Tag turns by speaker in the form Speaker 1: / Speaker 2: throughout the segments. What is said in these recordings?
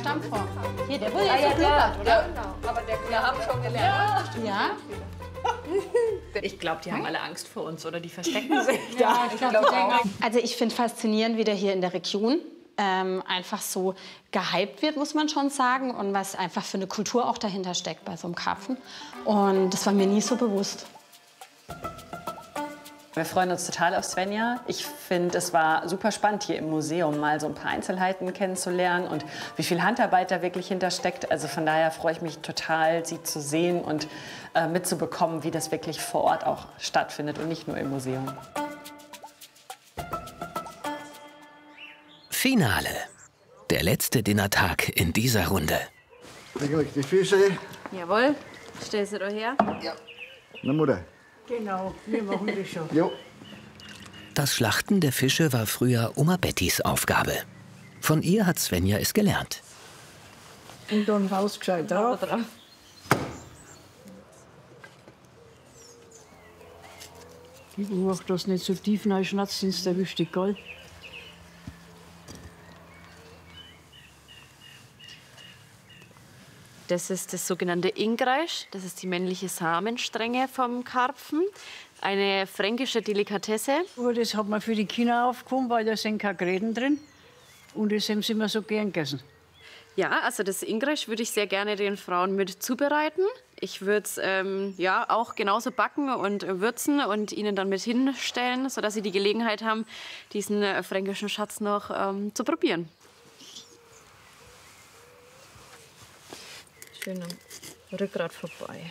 Speaker 1: Stammform. Hier, der wurde jetzt geblubbert, oder?
Speaker 2: Genau. Aber wir haben schon gelernt.
Speaker 1: Ja.
Speaker 2: Ich glaube, die haben alle Angst vor uns oder die verstecken sich.
Speaker 1: Ja, ich glaube auch.
Speaker 3: Also ich finde faszinierend, wie der hier in der Region einfach so gehypt wird, muss man schon sagen. Und was einfach für eine Kultur auch dahinter steckt bei so einem Karpfen. Und das war mir nie so bewusst.
Speaker 4: Wir freuen uns total auf Svenja. Ich finde, es war super spannend, hier im Museum mal so ein paar Einzelheiten kennenzulernen und wie viel Handarbeit da wirklich hintersteckt. Also von daher freue ich mich total, sie zu sehen und mitzubekommen, wie das wirklich vor Ort auch stattfindet und nicht nur im Museum.
Speaker 5: Finale. Der letzte Dinnertag in dieser Runde.
Speaker 6: Die Fische.
Speaker 7: Jawohl. Stell sie doch her.
Speaker 6: Ja. Na, Mutter.
Speaker 8: Genau, wir machen das schon.
Speaker 6: Jo.
Speaker 5: Das Schlachten der Fische war früher Oma Bettys Aufgabe. Von ihr hat Svenja es gelernt.
Speaker 8: Und dann haust gescheit drauf. Ich beobachte, dass nicht so tief reinschnatzt, sonst erwischt die Gold.
Speaker 7: Das ist das sogenannte Ingreisch. Das ist die männliche Samenstrenge vom Karpfen. Eine fränkische Delikatesse.
Speaker 8: Das hat man für die Kinder aufgehoben, weil da sind keine Gräten drin. Und das haben sie immer so gern gegessen.
Speaker 7: Ja, also das Ingreisch würde ich sehr gerne den Frauen mit zubereiten. Ich würde es ja, auch genauso backen und würzen und ihnen dann mit hinstellen, sodass sie die Gelegenheit haben, diesen fränkischen Schatz noch zu probieren. Schön am Rückgrat vorbei.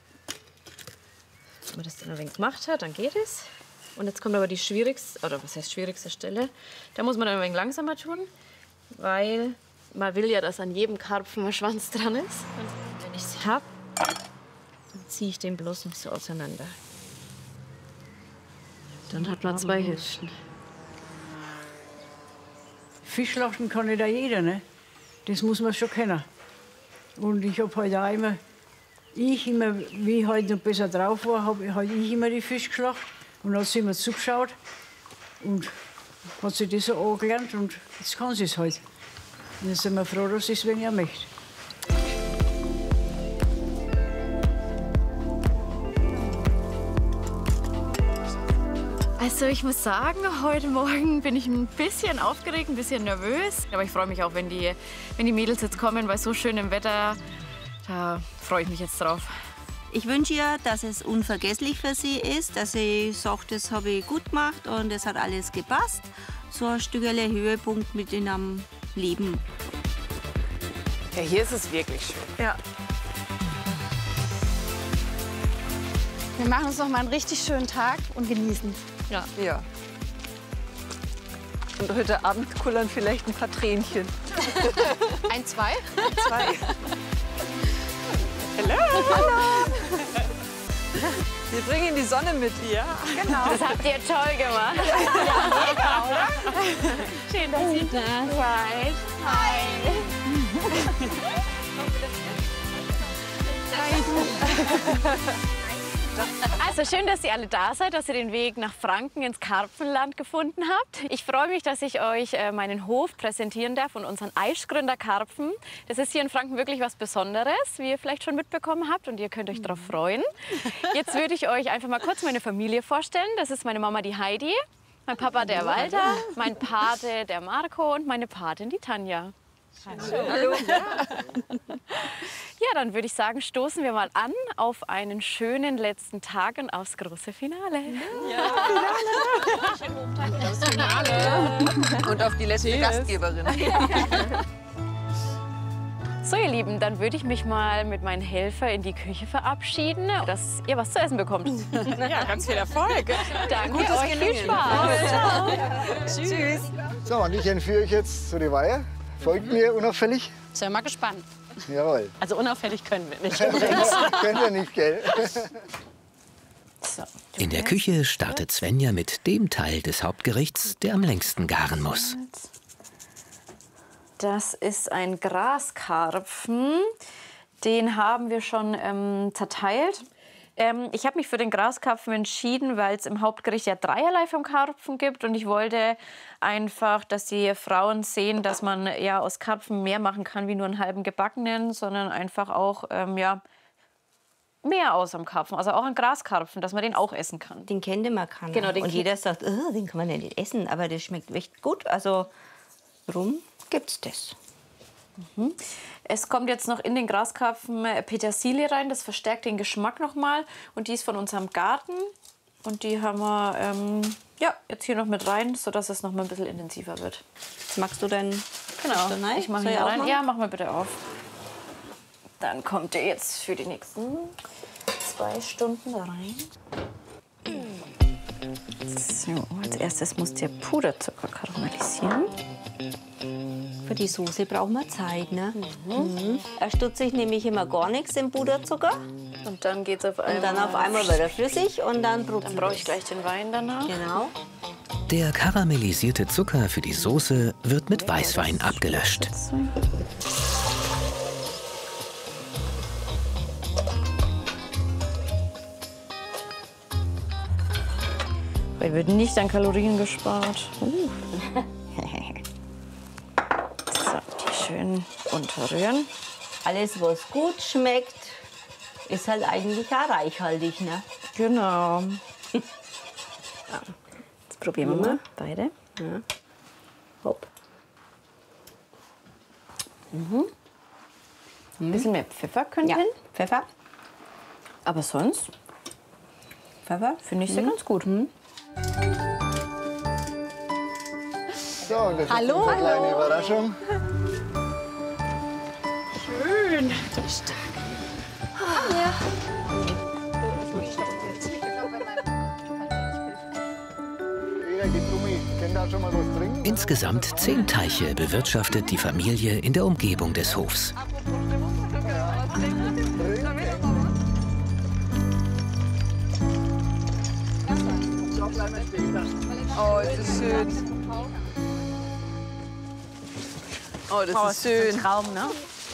Speaker 7: Wenn man das dann ein wenig gemacht hat, dann geht es. Und jetzt kommt aber die schwierigste, oder was heißt schwierigste Stelle. Da muss man dann ein wenig langsamer tun, weil man will ja, dass an jedem Karpfen ein Schwanz dran ist. Und wenn ich es habe, dann ziehe ich den bloß noch so auseinander. Dann hat man zwei Hälften.
Speaker 8: Fischschlachten kann nicht jeder, ne? Das muss man schon kennen. Und ich habe halt auch immer, wie ich halt noch besser drauf war, habe halt ich immer die Fische geschlachtet. Und dann hat sie immer zugeschaut und hat sich das so angelernt und jetzt kann sie es halt. Und jetzt sind wir froh, dass sie es, wenn ihr möchte.
Speaker 7: Also ich muss sagen, heute Morgen bin ich ein bisschen aufgeregt, ein bisschen nervös. Aber ich freue mich auch, wenn die Mädels jetzt kommen, bei so schönem Wetter. Da freue ich mich jetzt drauf.
Speaker 9: Ich wünsche ihr, dass es unvergesslich für sie ist, dass sie sagt, das habe ich gut gemacht und es hat alles gepasst. So ein Stückchen Höhepunkt mit in einem Leben.
Speaker 2: Ja, hier ist es wirklich schön.
Speaker 7: Ja.
Speaker 3: Wir machen uns noch mal einen richtig schönen Tag und genießen.
Speaker 7: Ja.
Speaker 2: Ja. Und heute Abend kullern vielleicht ein paar Tränchen.
Speaker 1: Ein, zwei?
Speaker 2: Zwei. Hallo! Wir bringen die Sonne mit, ja?
Speaker 7: Genau. Das habt ihr toll gemacht.
Speaker 1: Ja, mega, oder?
Speaker 7: Schön, dass ihr da seid. Hi. Also schön, dass ihr alle da seid, dass ihr den Weg nach Franken ins Karpfenland gefunden habt. Ich freue mich, dass ich euch meinen Hof präsentieren darf und unseren Aischgründer Karpfen. Das ist hier in Franken wirklich was Besonderes, wie ihr vielleicht schon mitbekommen habt, und ihr könnt euch darauf freuen. Jetzt würde ich euch einfach mal kurz meine Familie vorstellen. Das ist meine Mama, die Heidi, mein Papa, der Walter, mein Pate, der Marco, und meine Patin, die Tanja.
Speaker 2: Hallo.
Speaker 7: Ja, dann würde ich sagen, stoßen wir mal an auf einen schönen letzten Tag und aufs große Finale.
Speaker 2: Und auf die letzte Gastgeberin.
Speaker 7: So, ihr Lieben, dann würde ich mich mal mit meinen Helfern in die Küche verabschieden, dass ihr was zu essen bekommt.
Speaker 2: Ja, ganz viel Erfolg.
Speaker 7: Danke euch, viel Spaß.
Speaker 2: Tschüss.
Speaker 6: So, und ich entführe euch jetzt zu der Weihe. Folgt mir unauffällig?
Speaker 1: Sind wir mal gespannt.
Speaker 6: Jawohl.
Speaker 1: Also unauffällig können wir nicht.
Speaker 6: Könnt ihr nicht, gell?
Speaker 1: So,
Speaker 5: In der Küche startet Svenja mit dem Teil des Hauptgerichts, der am längsten garen muss.
Speaker 7: Das ist ein Graskarpfen. Den haben wir schon zerteilt. Ich habe mich für den Graskarpfen entschieden, weil es im Hauptgericht ja dreierlei vom Karpfen gibt. Und ich wollte einfach, dass die Frauen sehen, dass man ja aus Karpfen mehr machen kann wie nur einen halben gebackenen, sondern einfach auch ja, mehr aus am Karpfen. Also auch einen Graskarpfen, dass man den auch essen kann.
Speaker 9: Den kennt man keiner.
Speaker 7: Genau, den
Speaker 9: und jeder sagt, den kann man ja nicht essen, aber das schmeckt echt gut. Also warum gibt's das?
Speaker 7: Es kommt jetzt noch in den Graskarpfen Petersilie rein, das verstärkt den Geschmack nochmal. Und die ist von unserem Garten. Und die haben wir ja, jetzt hier noch mit rein, sodass es noch mal ein bisschen intensiver wird.
Speaker 9: Jetzt magst du dann
Speaker 7: Genau, ich mache hier rein. Ja, mach mal bitte auf. Dann kommt der jetzt für die nächsten 2 Stunden da rein. So, als erstes muss der Puderzucker karamellisieren.
Speaker 9: Für die Soße braucht man Zeit, ne? Er stutzt sich nämlich immer gar nichts im Puderzucker.
Speaker 7: Und dann geht's auf einmal.
Speaker 9: Und dann auf einmal wird er flüssig und dann
Speaker 7: Dann brauche ich gleich den Wein danach.
Speaker 9: Genau.
Speaker 5: Der karamellisierte Zucker für die Soße wird mit Weißwein abgelöscht.
Speaker 7: Weil wird nicht an Kalorien gespart. So, die schön unterrühren.
Speaker 9: Alles, was gut schmeckt, ist halt eigentlich auch reichhaltig, ne?
Speaker 7: Genau. Jetzt probieren wir mal beide.
Speaker 9: Ja. Hopp.
Speaker 7: Ein bisschen mehr Pfeffer könnte
Speaker 9: Ja,
Speaker 7: hin.
Speaker 9: Pfeffer.
Speaker 7: Aber sonst
Speaker 9: Pfeffer.
Speaker 7: finde ich sie ganz gut.
Speaker 6: So, und das ist eine kleine Überraschung.
Speaker 1: Schön.
Speaker 6: Jeder geht um mich. Kennt da schon mal was trinken?
Speaker 5: Insgesamt 10 Teiche bewirtschaftet die Familie in der Umgebung des Hofs.
Speaker 2: Oh, das ist schön. Oh, das ist schön.
Speaker 1: Traum, ne?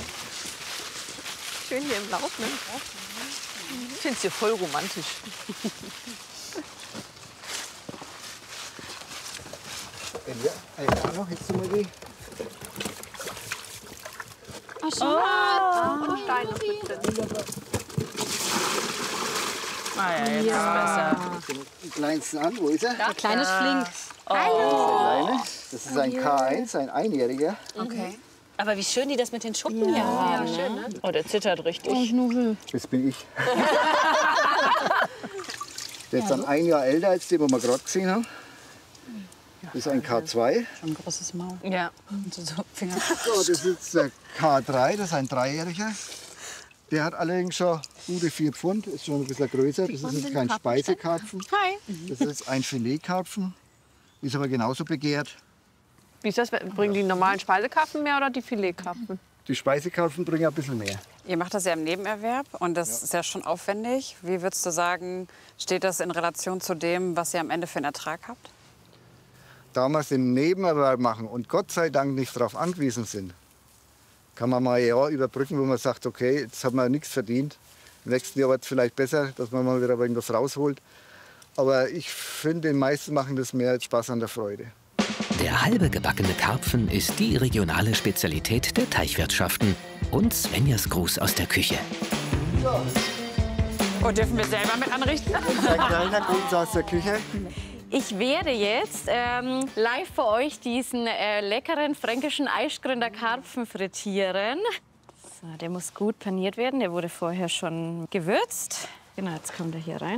Speaker 2: Schön hier im Lauf, ne? Ich finde es hier voll romantisch.
Speaker 6: Ja, noch, jetzt mal die.
Speaker 1: Ah ja, jetzt ist besser.
Speaker 6: Den kleinsten an, wo ist er?
Speaker 3: Ein kleines Flink.
Speaker 6: Kleine. Das ist ein K1, ein Einjähriger.
Speaker 1: Okay. Aber wie schön die das mit den Schuppen hier haben. Ja, schön, ne?
Speaker 2: Oh, der zittert richtig.
Speaker 6: Das bin ich. Der ist dann ein Jahr älter als den, den wir gerade gesehen haben. Das ist ein K2.
Speaker 1: Ein großes Maul.
Speaker 2: Ja.
Speaker 1: So Finger.
Speaker 6: So, das ist der K3, das ist ein Dreijähriger. Der hat allerdings schon gute 4 Pfund, ist schon ein bisschen größer. Das ist jetzt kein Speisekarpfen.
Speaker 1: Hi.
Speaker 6: Das ist ein Filetkarpfen. Ist aber genauso begehrt.
Speaker 2: Wie ist das? Bringen die normalen Speisekarpfen mehr oder die Filetkarpfen?
Speaker 6: Die Speisekarpfen bringen ein bisschen mehr.
Speaker 10: Ihr macht das ja im Nebenerwerb und das ist ja schon aufwendig. Wie würdest du sagen, steht das in Relation zu dem, was ihr am Ende für einen Ertrag habt?
Speaker 6: Da wir es im Nebenerwerb machen und Gott sei Dank nicht darauf angewiesen sind, kann man mal ein Jahr überbrücken, wo man sagt, okay, jetzt hat man nichts verdient. Im nächsten Jahr wird es vielleicht besser, dass man mal wieder irgendwas rausholt. Aber ich finde, die meisten machen das mehr als Spaß an der Freude.
Speaker 5: Der halbe gebackene Karpfen ist die regionale Spezialität der Teichwirtschaften und Svenjas Gruß aus der Küche.
Speaker 10: Oh, dürfen wir selber mit anrichten?
Speaker 6: Ein kleiner Gruß aus der Küche.
Speaker 7: Ich werde jetzt live für euch diesen leckeren fränkischen Aischgründer Karpfen frittieren. So, der muss gut paniert werden. Der wurde vorher schon gewürzt. Genau, jetzt kommt er hier rein.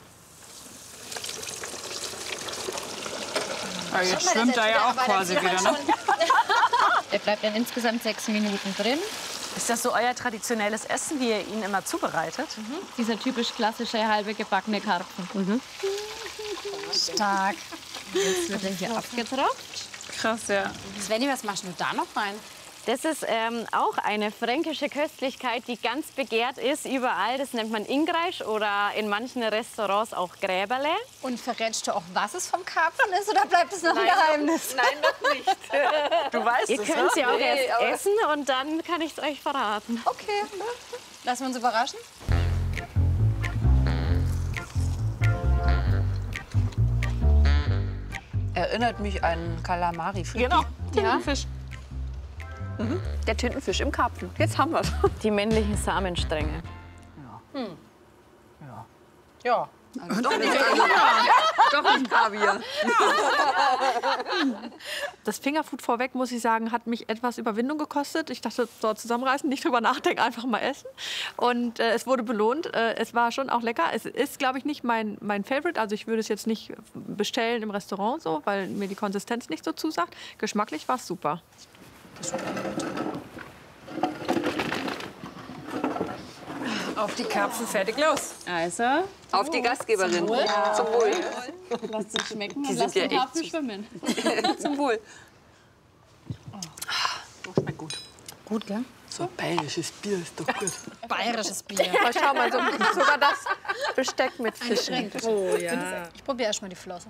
Speaker 10: Ja, jetzt schwimmt er ja auch quasi wieder, ne?
Speaker 1: Der bleibt dann insgesamt 6 Minuten drin.
Speaker 2: Ist das so euer traditionelles Essen, wie ihr ihn immer zubereitet?
Speaker 3: Dieser typisch klassische halbe gebackene Karpfen.
Speaker 1: Stark. Jetzt wird er hier abgetropft.
Speaker 2: Krass, ja.
Speaker 1: Svenny, was machst du da noch rein?
Speaker 7: Das ist auch eine fränkische Köstlichkeit, die ganz begehrt ist überall. Das nennt man Ingreisch oder in manchen Restaurants auch Gräberle.
Speaker 1: Und verrätst du auch, was es vom Karpfen ist, oder bleibt es noch ein Geheimnis?
Speaker 2: Nein, noch nicht. Du weißt
Speaker 7: Ihr
Speaker 2: es,
Speaker 7: könnt sie
Speaker 2: ne?
Speaker 7: auch
Speaker 2: Nee,
Speaker 7: erst
Speaker 2: aber-
Speaker 7: essen und dann kann ich es euch verraten.
Speaker 1: Okay, lassen wir uns überraschen.
Speaker 2: Erinnert mich an Kalamari.
Speaker 10: Genau,
Speaker 1: Ja.
Speaker 10: Tintenfisch. Der Tintenfisch im Karpfen. Jetzt haben wir es.
Speaker 7: Die männlichen Samenstränge.
Speaker 2: Ja.
Speaker 10: Doch nicht Kaviar.
Speaker 11: Das Fingerfood vorweg, muss ich sagen, hat mich etwas Überwindung gekostet. Ich dachte, so zusammenreißen, nicht drüber nachdenken, einfach mal essen. Und es wurde belohnt. Es war schon auch lecker. Es ist, glaube ich, nicht mein Favorite. Also ich würde es jetzt nicht bestellen im Restaurant, so, weil mir die Konsistenz nicht so zusagt. Geschmacklich war es super.
Speaker 10: Auf die Karpfen, fertig, los.
Speaker 2: Also,
Speaker 10: Auf die Gastgeberin. Zum Wohl.
Speaker 1: Lasst es schmecken
Speaker 10: Die
Speaker 1: und
Speaker 10: sind
Speaker 1: lasst
Speaker 10: ja
Speaker 1: den
Speaker 10: echt
Speaker 1: Karpfen
Speaker 10: süß.
Speaker 1: schwimmen.
Speaker 10: Zum Wohl.
Speaker 2: schmeckt gut.
Speaker 1: Gut, gell?
Speaker 2: So bayerisches Bier ist doch gut.
Speaker 1: Bayerisches Bier.
Speaker 11: Aber schau mal, sogar das Besteck mit Fischen.
Speaker 2: Oh ja.
Speaker 1: Ich probiere erst mal die Flosse.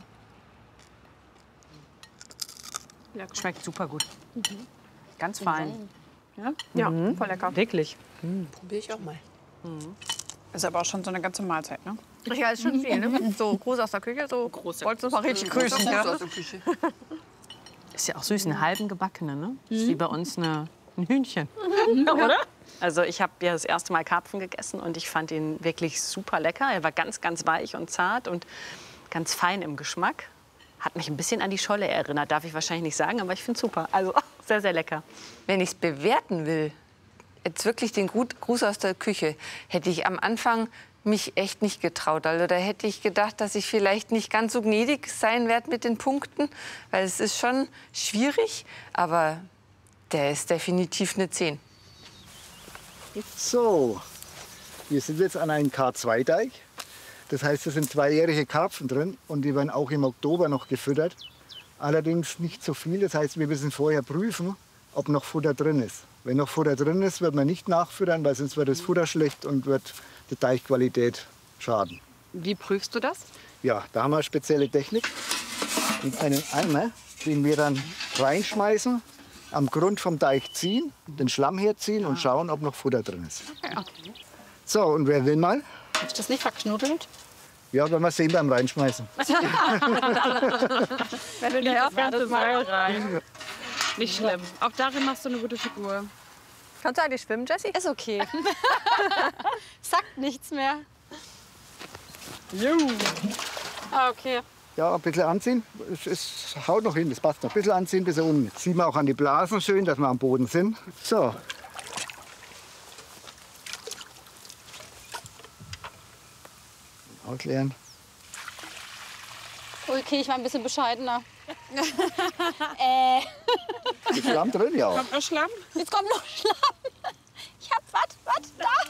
Speaker 10: Schmeckt super gut. Ganz fein.
Speaker 11: Ja, voll lecker.
Speaker 10: Wirklich.
Speaker 2: Probiere ich auch mal.
Speaker 10: Ist aber auch schon so eine ganze Mahlzeit, ne?
Speaker 11: Ja, ist schon viel, ne? So groß aus der Küche, so wolltest du mal richtig grüßen. Ja.
Speaker 2: Aus der Küche.
Speaker 4: Ist ja auch süß, eine halben gebackene, ne? Ist wie bei uns ein Hühnchen. Oder? Also ich habe ja das erste Mal Karpfen gegessen und ich fand ihn wirklich super lecker. Er war ganz, ganz weich und zart und ganz fein im Geschmack. Hat mich ein bisschen an die Scholle erinnert, darf ich wahrscheinlich nicht sagen, aber ich finde es super. Also sehr, sehr lecker.
Speaker 2: Wenn ich es bewerten will, jetzt wirklich den Gruß aus der Küche, hätte ich am Anfang mich echt nicht getraut. Also da hätte ich gedacht, dass ich vielleicht nicht ganz so gnädig sein werde mit den Punkten, weil es ist schon schwierig, aber der ist definitiv eine 10.
Speaker 6: So, wir sind jetzt an einem K2-Teich. Das heißt, es sind 2-jährige Karpfen drin und die werden auch im Oktober noch gefüttert. Allerdings nicht so viel. Das heißt, wir müssen vorher prüfen, ob noch Futter drin ist. Wenn noch Futter drin ist, wird man nicht nachfüttern, weil sonst wird das Futter schlecht und wird die Teichqualität schaden.
Speaker 11: Wie prüfst du das?
Speaker 6: Ja, da haben wir eine spezielle Technik. Mit einem Eimer, den wir dann reinschmeißen, am Grund vom Teich ziehen, den Schlamm herziehen und schauen, ob noch Futter drin ist.
Speaker 1: Okay.
Speaker 6: So, und wer will mal?
Speaker 1: Ist das nicht verknuddelt?
Speaker 6: Ja, wenn wir sehen beim Reinschmeißen.
Speaker 11: Wenn du dir das ganze Mal rein.
Speaker 10: Nicht schlimm. Auch darin machst du eine gute Figur.
Speaker 11: Kannst du eigentlich schwimmen, Jessie?
Speaker 1: Ist okay. Sagt nichts mehr.
Speaker 10: Ah, okay.
Speaker 6: Ja, ein bisschen anziehen. Es haut noch hin, das passt noch. Ein bisschen anziehen, bis unten. Jetzt ziehen wir auch an die Blasen schön, dass wir am Boden sind. So. Ausleeren.
Speaker 1: Okay, ich war ein bisschen bescheidener.
Speaker 6: Ist Schlamm drin, ja.
Speaker 10: Kommt noch Schlamm?
Speaker 1: Jetzt kommt noch Schlamm. Ich hab was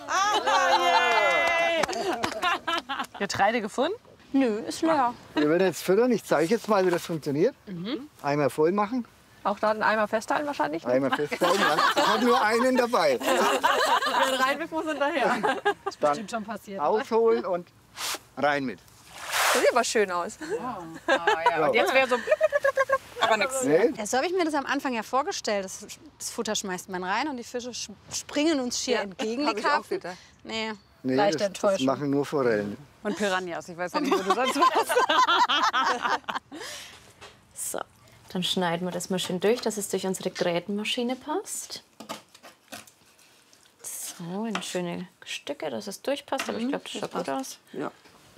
Speaker 1: da.
Speaker 4: Getreide gefunden?
Speaker 1: Nö, ist leer.
Speaker 6: Wir werden jetzt füttern. Ich zeige jetzt mal, wie das funktioniert. Eimer voll machen.
Speaker 11: Auch da einen Eimer festhalten wahrscheinlich? Ne?
Speaker 6: Eimer festhalten. Ich habe nur einen dabei.
Speaker 11: Wer rein will, muss hinterher.
Speaker 6: Dann
Speaker 1: Schon passiert.
Speaker 6: ausholen und rein mit.
Speaker 11: Das sieht aber schön aus.
Speaker 10: Und jetzt wäre so aber nichts.
Speaker 6: Nee,
Speaker 1: Ja, so habe ich mir das am Anfang ja vorgestellt. Das Futter schmeißt man rein und die Fische springen uns schier entgegen, die Karpfen. Nee, leichte
Speaker 6: das
Speaker 1: Enttäuschung.
Speaker 6: machen nur Forellen.
Speaker 10: Und Piranhas. Ich weiß ja nicht, wo du sonst warst.
Speaker 7: So, dann schneiden wir das mal schön durch, dass es durch unsere Grätenmaschine passt. So, in schöne Stücke, dass es durchpasst. Aber ich glaube, das schaut gut aus.
Speaker 2: Ja.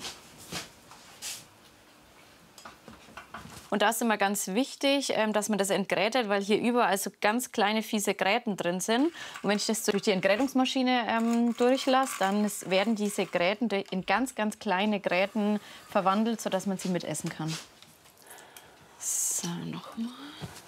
Speaker 7: Und da ist immer ganz wichtig, dass man das entgrätet, weil hier überall so ganz kleine, fiese Gräten drin sind. Und wenn ich das durch die Entgrätungsmaschine durchlasse, dann werden diese Gräten in ganz, ganz kleine Gräten verwandelt, sodass man sie mitessen kann. So, nochmal.